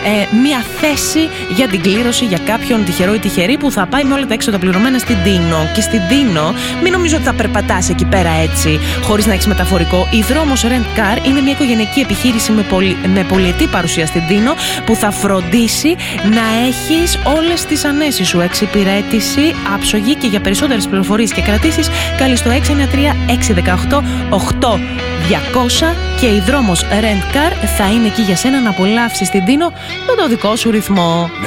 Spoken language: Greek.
μια θέση για την κλήρωση για κάποιον τυχερό ή τυχερή που θα πάει με όλα τα έξοδα πληρωμένα στην Τίνο. Και στην Τίνο, μην νομίζω ότι θα περπατάς εκεί πέρα έτσι, χωρίς να έχεις μεταφορικό. Η Δρόμος Rent Car είναι μια οικογενειακή επιχείρηση με πολυετή παρουσία στην Τίνο που θα φροντίσει να έχεις όλες τις ανέσεις σου. Εξυπηρέτηση άψογη, και για περισσότερες πληροφορίες και κρατήσεις καλείς στο 693-618-8200 και η Δρόμος Rent Car θα είναι εκεί για σένα να απολαύσεις την Τίνο με το δικό σου ρυθμό.